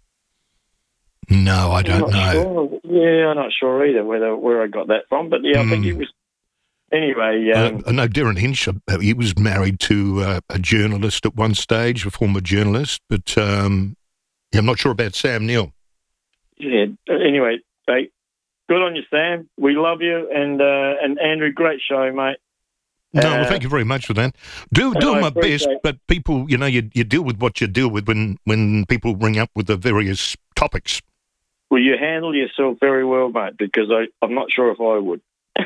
No, I I'm don't not know. Sure. Yeah, I'm not sure either whether where I got that from. But yeah, I think he was. Anyway, um, Uh, I know Darren Hinch. Uh, he was married to uh, a journalist at one stage, a former journalist. But um, yeah, I'm not sure about Sam Neill. yeah. Anyway, hey, good on you, Sam. We love you, and uh, and Andrew, great show, mate. No, Uh, well, thank you very much for that. Do do I my best, appreciate- but people, you know, you you deal with what you deal with when when people ring up with the various topics. Well, you handle yourself very well, mate, because I, I'm not sure if I would.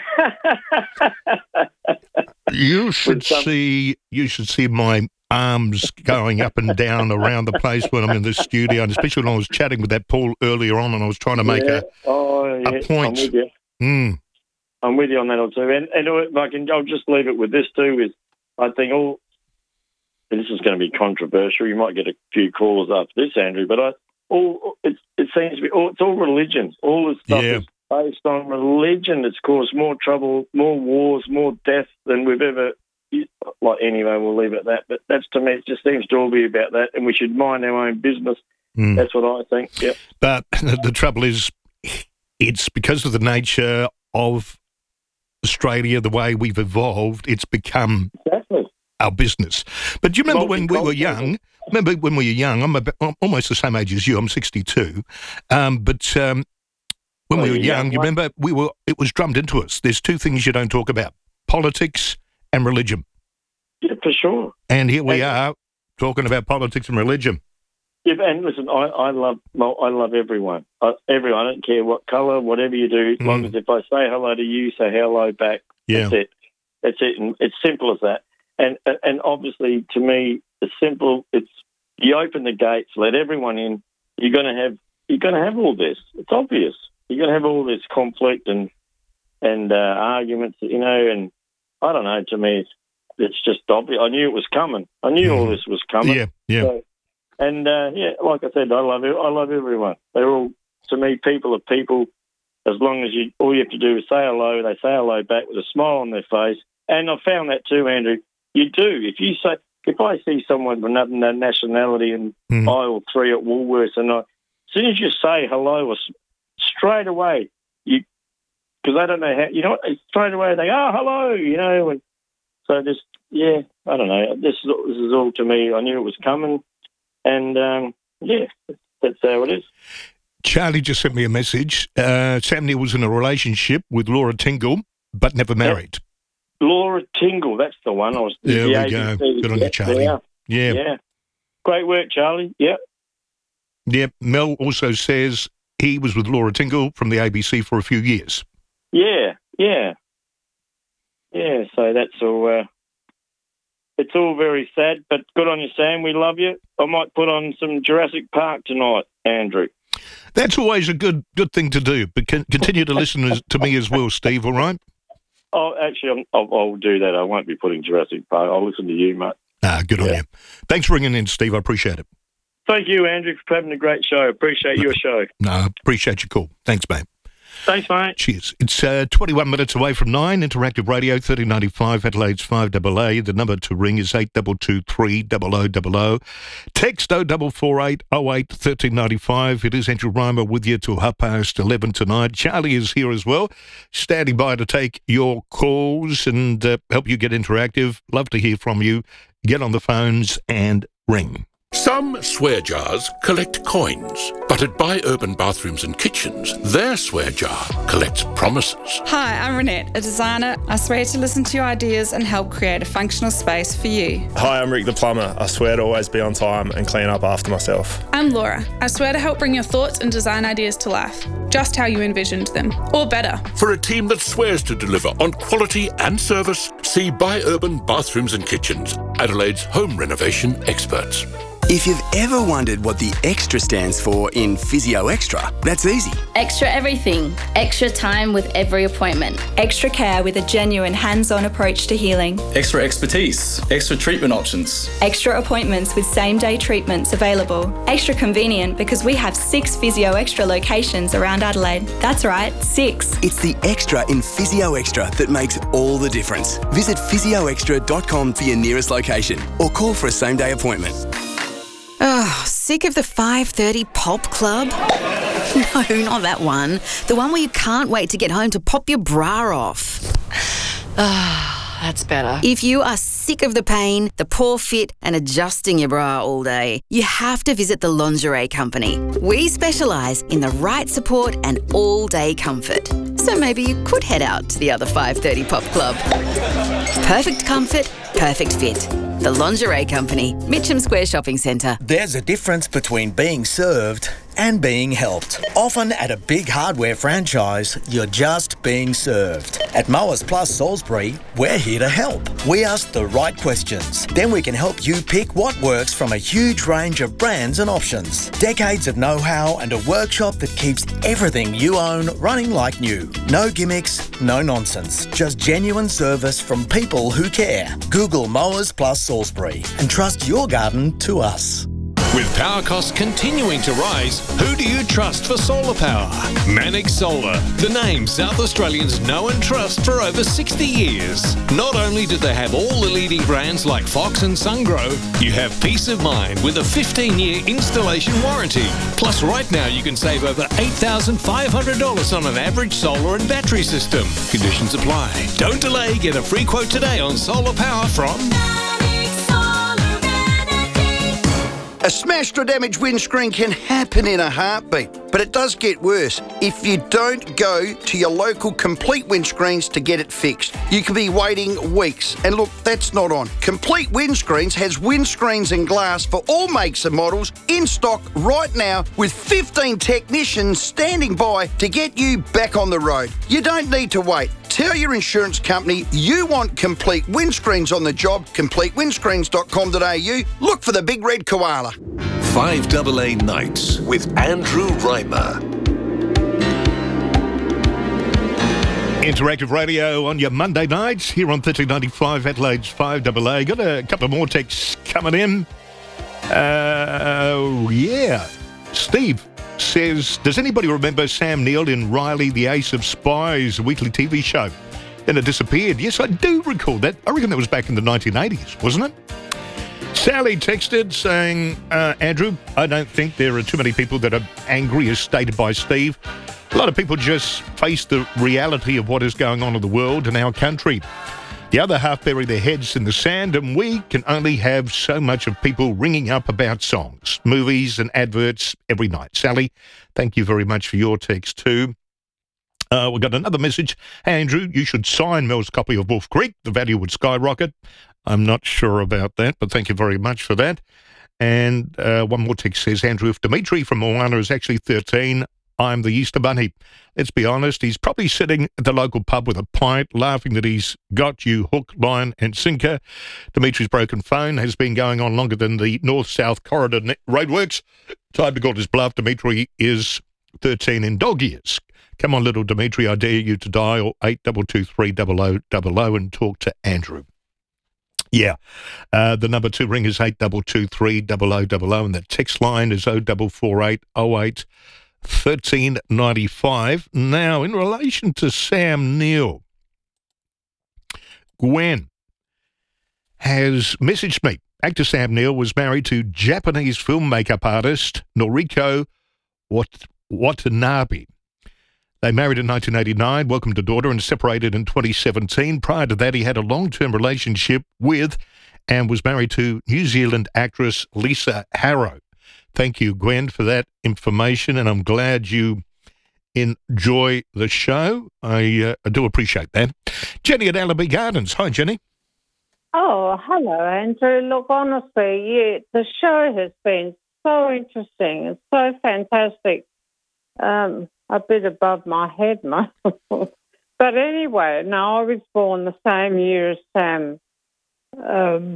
You should some- see you should see my arms going up and down around the place when I'm in the studio, and especially when I was chatting with that Paul earlier on, and I was trying to make yeah. oh, yeah. a point. I'm with you. a. Mm, I'm with you on that also. And, and if I can, I'll just leave it with this too, is I think all, and this is going to be controversial, you might get a few calls after this, Andrew, but I, all it, it seems to be, all, it's all religion. All this stuff Yeah. is based on religion. It's caused more trouble, more wars, more death than we've ever, like anyway, we'll leave it at that. But that's to me, it just seems to all be about that, and we should mind our own business. Mm. That's what I think, yep. But the trouble is, it's because of the nature of Australia, the way we've evolved, it's become Exactly. our business. But do you remember when we were young? Remember when we were young? I'm, about, I'm almost the same age as you. I'm sixty-two. Um, but um, when Oh, we were you're young, young, you mate. remember we were. It was drummed into us. There's two things you don't talk about: politics and religion. Yeah, for sure. And here we And- are talking about politics and religion. Yeah, and listen, I, I love well, I love everyone. I, everyone. I don't care what colour, whatever you do. As long Mm. as if I say hello to you, say hello back. Yeah. That's it. That's it. And it's simple as that. And and obviously, to me, it's simple. It's you open the gates, let everyone in. You're going to have you're going to have all this. It's obvious. You're going to have all this conflict and and uh, arguments. You know, and I don't know. To me, it's, it's just obvious. I knew it was coming. I knew all this was coming. Yeah, yeah. So, and uh, yeah, like I said, I love it. I love everyone. They're all, to me, people are people. As long as you, all you have to do is say hello. They say hello back with a smile on their face. And I found that too, Andrew. You do. If you say, if I see someone from another nationality in Mm. aisle three at Woolworths, and I, as soon as you say hello, or s- straight away, you, because they don't know how, you know, what, straight away they, oh, hello, you know, and so just, yeah, I don't know. This is this is all to me. I knew it was coming. And, um, yeah, that's how it is. Charlie just sent me a message. Uh, Sam Neill was in a relationship with Laura Tingle, but never married. Laura Tingle, that's the one. I was. There the we A B go. C. Good on Yeah, you, Charlie. Yeah. Yeah. Yeah. Great work, Charlie. Yep. Yep. Mel also says he was with Laura Tingle from the A B C for a few years. Yeah. Yeah. Yeah. So that's all. Uh, it's all very sad, but good on you, Sam. We love you. I might put on some Jurassic Park tonight, Andrew. That's always a good good thing to do, but con- continue to listen as, to me as well, Steve, all right? Oh, actually, I'm, I'll, I'll do that. I won't be putting Jurassic Park. I'll listen to you, mate. Ah, good on you. Thanks for ringing in, Steve. I appreciate it. Thank you, Andrew, for having a great show. Appreciate your show. No, I appreciate your call. Thanks, mate. Thanks, mate. Cheers. It's uh, twenty-one minutes away from nine. Interactive Radio, thirteen ninety-five, Adelaide's five A A. The number to ring is eight two two three, zero zero zero zero. Text oh four four eight oh eight thirteen ninety-five. It is Andrew Reimer with you till half past eleven tonight. Charlie is here as well, standing by to take your calls and uh, help you get interactive. Love to hear from you. Get on the phones and ring. Some swear jars collect coins, but at Buy Urban Bathrooms and Kitchens, their swear jar collects promises. Hi, I'm Renette, a designer. I swear to listen to your ideas and help create a functional space for you. Hi, I'm Rick the plumber. I swear to always be on time and clean up after myself. I'm Laura. I swear to help bring your thoughts and design ideas to life, just how you envisioned them, or better. For a team that swears to deliver on quality and service, see Buy Urban Bathrooms and Kitchens, Adelaide's home renovation experts. If you've ever wondered what the extra stands for in Physio Extra, that's easy. Extra everything. Extra time with every appointment. Extra care with a genuine hands-on approach to healing. Extra expertise. Extra treatment options. Extra appointments with same-day treatments available. Extra convenient because we have six Physio Extra locations around Adelaide. That's right, six. It's the extra in Physio Extra that makes all the difference. Visit physio extra dot com for your nearest location or call for a same-day appointment. Oh, sick of the five thirty pop club? No, not that one. The one where you can't wait to get home to pop your bra off. Ah, that's better. If you are sick of the pain, the poor fit, and adjusting your bra all day, you have to visit the Lingerie Company. We specialise in the right support and all-day comfort. So maybe you could head out to the other five thirty pop club. Perfect comfort, perfect fit. The Lingerie Company, Mitcham Square Shopping Centre. There's a difference between being served and being helped. Often at a big hardware franchise, you're just being served. At Mowers Plus Salisbury, we're here to help. We ask the right questions. Then we can help you pick what works from a huge range of brands and options. Decades of know-how and a workshop that keeps everything you own running like new. No gimmicks, no nonsense. Just genuine service from people who care. Google Mowers Plus Salisbury and trust your garden to us. With power costs continuing to rise, who do you trust for solar power? Manic Solar, the name South Australians know and trust for over sixty years. Not only do they have all the leading brands like Fox and Sungrow, you have peace of mind with a fifteen-year installation warranty. Plus, right now you can save over eight thousand five hundred dollars on an average solar and battery system. Conditions apply. Don't delay, get a free quote today on solar power from... A smashed or damaged windscreen can happen in a heartbeat, but it does get worse if you don't go to your local Complete Windscreens to get it fixed. You could be waiting weeks, and look, that's not on. Complete Windscreens has windscreens and glass for all makes and models in stock right now with fifteen technicians standing by to get you back on the road. You don't need to wait. Tell your insurance company you want Complete Windscreens on the job, complete windscreens dot com dot a u. Look for the big red koala. five A A Nights with Andrew Reimer. Interactive Radio on your Monday nights here on thirteen ninety-five Adelaide's five A A. Got a couple more texts coming in. Uh, yeah. Steve says, does anybody remember Sam Neill in Riley, the Ace of Spies, a weekly T V show? Then it disappeared. Yes, I do recall that. I reckon that was back in the nineteen eighties, wasn't it? Sally texted saying, uh, Andrew, I don't think there are too many people that are angry as stated by Steve. A lot of people just face the reality of what is going on in the world and our country. The other half bury their heads in the sand, and we can only have so much of people ringing up about songs, movies and adverts every night. Sally, thank you very much for your text too. Uh, we've got another message. Hey, Andrew, you should sign Mel's copy of Wolf Creek. The value would skyrocket. I'm not sure about that, but thank you very much for that. And uh, one more text says, Andrew, if Dimitri from Moana is actually thirteen, I'm the Easter Bunny. Let's be honest, he's probably sitting at the local pub with a pint, laughing that he's got you hook, line and sinker. Dimitri's broken phone has been going on longer than the north-south corridor roadworks. Time to call his bluff. Dimitri is thirteen in dog years. Come on, little Dimitri, I dare you to dial eight two two three double oh double oh and talk to Andrew. Yeah, uh, the number to ring is eight two two three double oh double oh and the text line is oh four four eight oh eight thirteen ninety-five. Now, in relation to Sam Neill, Gwen has messaged me. Actor Sam Neill was married to Japanese film makeup artist Noriko Wat- Watanabe. They married in nineteen eighty-nine, welcomed a daughter, and separated in twenty seventeen. Prior to that, he had a long-term relationship with and was married to New Zealand actress Lisa Harrow. Thank you, Gwen, for that information, and I'm glad you enjoy the show. I, uh, I do appreciate that. Jenny at Allaby Gardens. Hi, Jenny. Oh, hello, Andrew. Look, honestly, yeah, the show has been so interesting. It's so fantastic. Um, a bit above my head, mate. But anyway, no, I was born the same year as Sam. Um,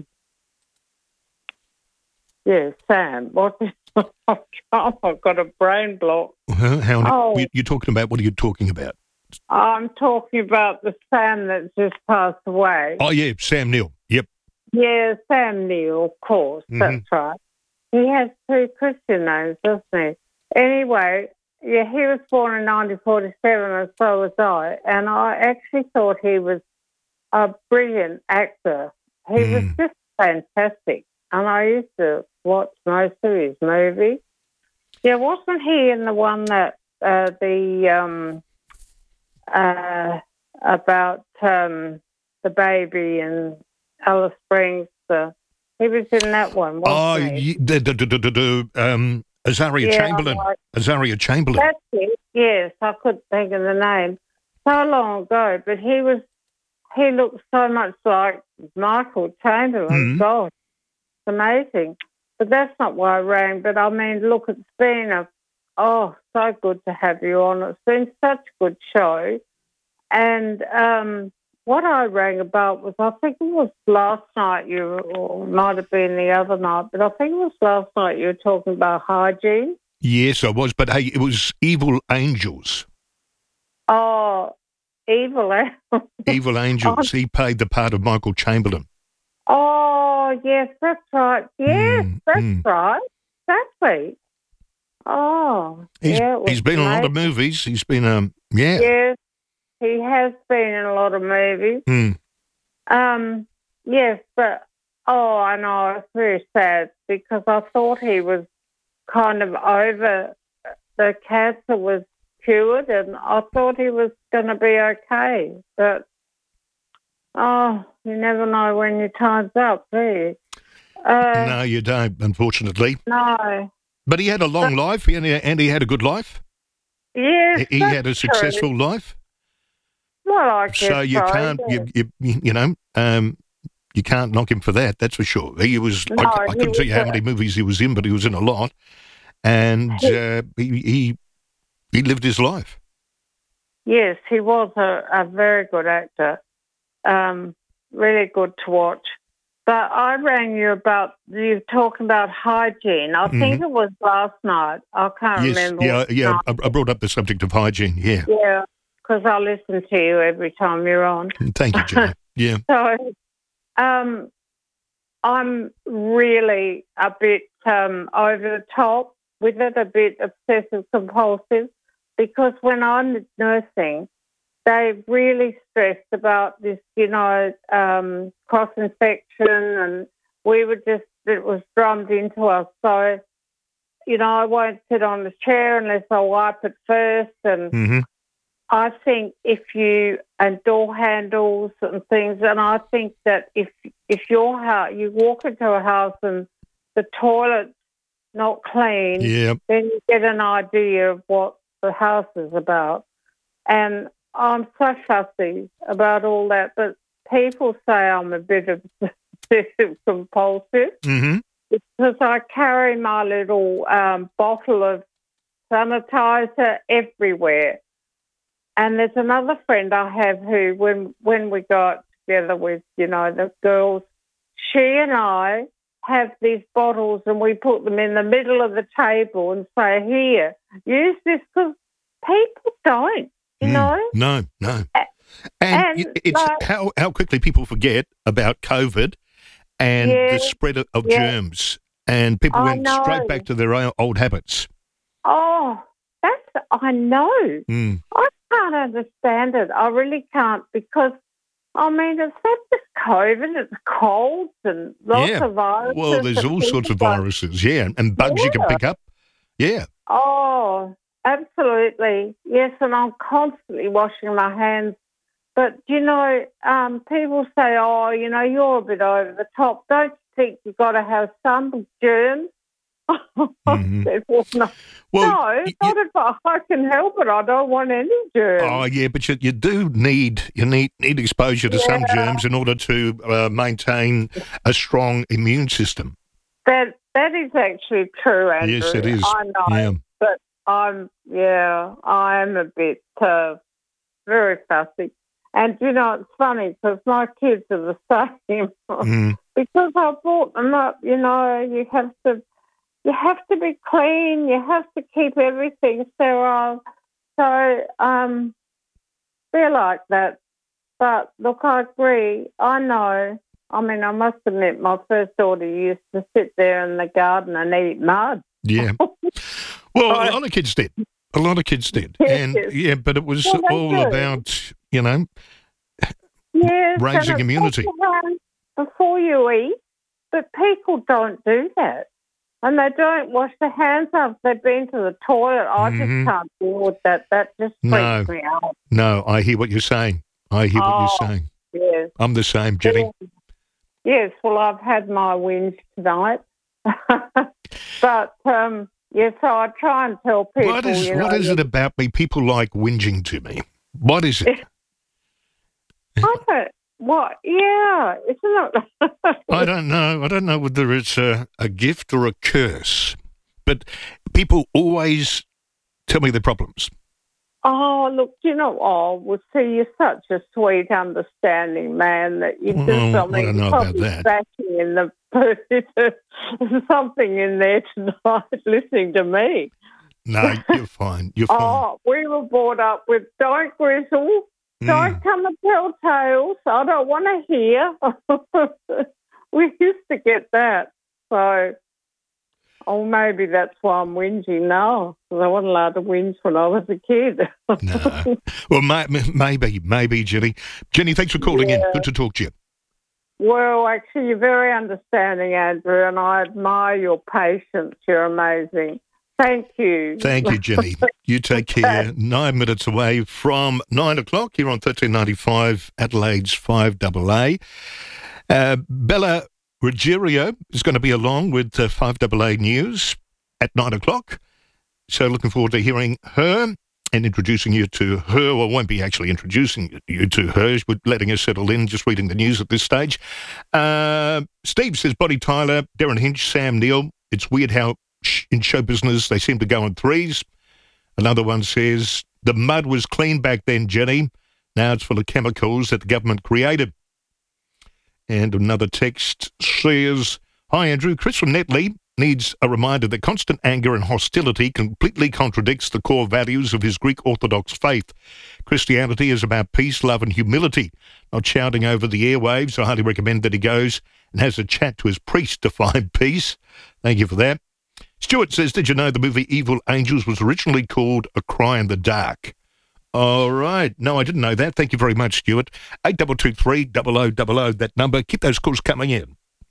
yeah, Sam. What? I've got a brain block. Huh? How Oh. you- you're talking about? What are you talking about? I'm talking about the Sam that just passed away. Oh, yeah, Sam Neill. Yep. Yeah, Sam Neill, of course. Mhm. That's right. He has two Christian names, doesn't he? Anyway, yeah, he was born in nineteen forty-seven, and so was I. And I actually thought he was a brilliant actor. He was just fantastic. And I used to watch most of his movies. Yeah, wasn't he in the one that uh, the um, uh, about um, the baby and Alice Springs? The, he was in that one, Oh, wasn't he? ye- the, the, the, the, the, um, Azaria Yeah, Chamberlain. right. Azaria Chamberlain. That's it. Yes, I couldn't think of the name. So long ago, but he was. He looked so much like Michael Chamberlain. Mhm. God, it's amazing. But that's not why I rang. But I mean, look, it's been a oh, so good to have you on. It's been such a good show. And um, what I rang about was, I think it was last night. You or it might have been the other night, but I think it was last night. You were talking about hygiene. Yes, I was. But hey, it was Evil Angels. Oh, evil. Eh? Evil Angels. He played the part of Michael Chamberlain. Oh, yes, that's right. Yes, Mm, that's mm. right. Exactly. Oh, He's, yeah. it was he's been in a lot of amazing. movies. He's been, um, yeah. Yes, he has been in a lot of movies. Hmm. Um, yes, but, oh, I know, it's very sad because I thought he was kind of over, the cancer was cured, and I thought he was going to be okay. But, oh, you never know when your time's up, do you? Uh, No, you don't, unfortunately. no. But he had a long life, and he, and he had a good life. Yes, He, he that's had a true. successful life. Well, I guess So you so, can't, yeah. you, you, you know, um, you can't knock him for that. That's for sure. He was. I, No, I he couldn't tell you was how a- many movies he was in, but he was in a lot, and uh, he, he he lived his life. Yes, he was a, a very good actor. Um, really good to watch. But I rang you about, you talking about hygiene. I think Mhm. it was last night. I can't Yes, remember. yeah, what yeah. night. I, I brought up the subject of hygiene. Yeah, Yeah, because I listen to you every time you're on. thank you, Jenny. Yeah. So um, I'm really a bit um, over the top with it, a bit obsessive compulsive, because when I'm nursing, they really stressed about this, you know, um, cross infection, and we were just, it was drummed into us. So, you know, I won't sit on the chair unless I wipe it first, and Mm-hmm. I think if you, and door handles and things, and I think that if if your house, you walk into a house and the toilet's not clean, Yep. then you get an idea of what the house is about. And I'm so fussy about all that, but people say I'm a bit obsessive compulsive Mm-hmm. because I carry my little um, bottle of sanitizer everywhere. And there's another friend I have who, when when we got together with, you know, the girls, she and I have these bottles and we put them in the middle of the table and say, here, use this, because people don't, you know. No, no. A- And, and, it- it's like- how, how quickly people forget about COVID and Yeah, the spread of, of yeah. germs. And people I went know. straight back to their own old habits. Oh, that's I know. Mm. I can't understand it. I really can't because, I mean, it's not just COVID, it's colds and lots yeah. of viruses. Well, there's all sorts of viruses, yeah, and bugs yeah. you can pick up. Yeah. Oh, absolutely. Yes, and I'm constantly washing my hands. But, you know, um, people say, oh, you know, you're a bit over the top. Don't you think you've got to have some germs? Mm-hmm. well, no, well, no you, not if I, I can help it. I don't want any germs. Oh, yeah, but you, you do need you need, need exposure to yeah. some germs in order to uh, maintain a strong immune system. That That is actually true, Andrew. Yes, it is. I know. Yeah. But I'm, yeah, I'm a bit uh, very fussy. And, you know, it's funny because my kids are the same. Mm. Because I brought them up, you know, you have to you have to be clean, you have to keep everything sterile. So um, they're like that. But, look, I agree. I know. I mean, I must admit my first daughter used to sit there in the garden and eat mud. Yeah. Well, a lot of kids did. A lot of kids did. Yes, and, yes. yeah, but it was Well, they all do. about, you know, Yes, raising and immunity. it's also before you eat, but people don't do that. And they don't wash their hands after they've been to the toilet. I Mhm. just can't deal with that. That just No. freaks me out. No, I hear what you're saying. I hear what Oh, you're saying. Yes. I'm the same, Jenny. Yes, well, I've had my whinge tonight. but, um, yeah, so I try and tell people, What is you know, what is it about me? People like whinging to me. What is it? I don't, what? Yeah, isn't it? I don't know. I don't know whether it's a, a gift or a curse, but people always tell me their problems. Oh, look, you know, oh, well, see, you're such a sweet, understanding man that you do Well, something. I don't know you're about probably that. bashing in the there's something in there tonight listening to me. No, you're fine. You're fine. Oh, we were brought up with don't gristle, don't Mm. come and tell tales. I don't want to hear. We used to get that. So, oh, maybe that's why I'm whinging now, because I wasn't allowed to whinge when I was a kid. No. Well, may, maybe, maybe, Jenny. Jenny, thanks for calling in. Yeah. Good to talk to you. Well, actually, you're very understanding, Andrew, and I admire your patience. You're amazing. Thank you. Thank you, Jenny. You take care. Nine minutes away from nine o'clock here on thirteen ninety-five, Adelaide's five double A. Uh, Bella Ruggiero is going to be along with uh, five double A News at nine o'clock. So looking forward to hearing her and introducing you to her. Well, I won't be actually introducing you to her. We're letting her settle in, just reading the news at this stage. Uh, Steve says, Bonnie Tyler, Darren Hinch, Sam Neill. It's weird how sh- in show business they seem to go in threes. Another one says, the mud was clean back then, Jenny. Now it's full of chemicals that the government created. And another text says, hi, Andrew. Chris from Netley needs a reminder that constant anger and hostility completely contradicts the core values of his Greek Orthodox faith. Christianity is about peace, love and humility, not shouting over the airwaves. I highly recommend that he goes and has a chat to his priest to find peace. Thank you for that. Stuart says, did you know the movie Evil Angels was originally called A Cry in the Dark? All right. No, I didn't know that. Thank you very much, Stuart. eight two two three, double oh double oh, that number. Keep those calls coming in.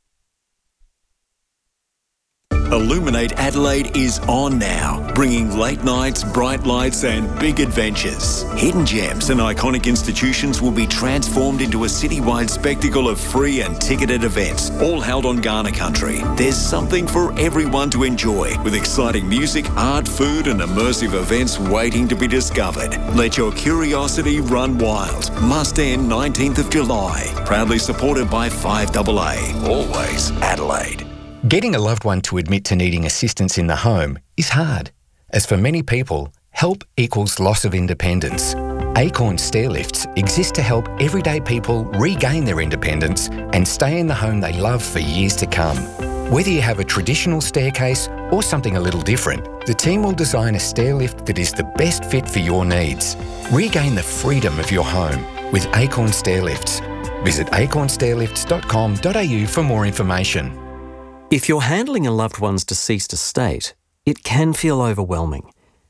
Illuminate Adelaide is on now, bringing late nights, bright lights and big adventures. Hidden gems and iconic institutions will be transformed into a citywide spectacle of free and ticketed events, all held on Ghana country. There's something for everyone to enjoy, with exciting music, art, food and immersive events waiting to be discovered. Let your curiosity run wild. Must end nineteenth of July. Proudly supported by five double A. Always Adelaide. Getting a loved one to admit to needing assistance in the home is hard, as for many people, help equals loss of independence. Acorn Stairlifts exist to help everyday people regain their independence and stay in the home they love for years to come. Whether you have a traditional staircase or something a little different, the team will design a stairlift that is the best fit for your needs. Regain the freedom of your home with Acorn Stairlifts. Visit acorn stairlifts dot com dot a u for more information. If you're handling a loved one's deceased estate, it can feel overwhelming.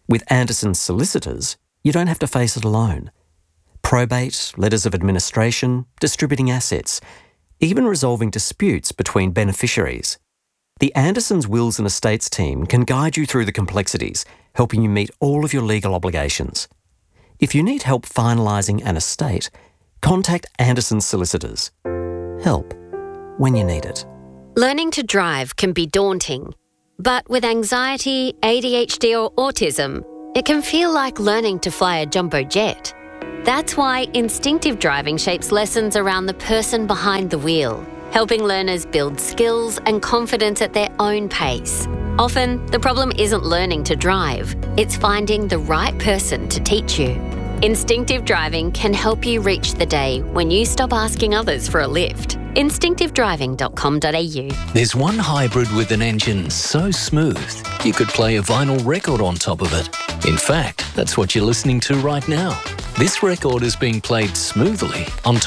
With Anderson's solicitors, you don't have to face it alone. Probate, letters of administration, distributing assets, even resolving disputes between beneficiaries. The Andersons Wills and Estates team can guide you through the complexities, helping you meet all of your legal obligations. If you need help finalising an estate, contact Anderson's solicitors. Help when you need it. Learning to drive can be daunting, but with anxiety, A D H D or autism, it can feel like learning to fly a jumbo jet. That's why instinctive driving shapes lessons around the person behind the wheel, helping learners build skills and confidence at their own pace. Often, the problem isn't learning to drive, it's finding the right person to teach you. Instinctive driving can help you reach the day when you stop asking others for a lift. instinctive driving dot com dot a u. There's one hybrid with an engine so smooth, you could play a vinyl record on top of it. In fact, that's what you're listening to right now. This record is being played smoothly on top